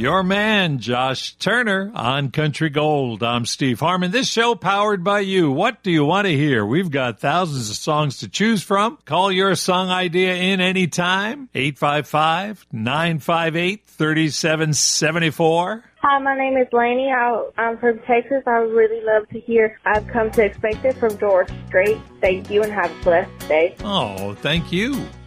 Your man, Josh Turner, on Country Gold. I'm Steve Harmon. This show powered by you. What do you want to hear? We've got thousands of songs to choose from. Call your song idea in anytime. 855-958-3774. Hi, my name is Lainey. I'm from Texas. I would really love to hear I've Come to Expect It from George Strait. Thank you and have a blessed day. Oh, thank you.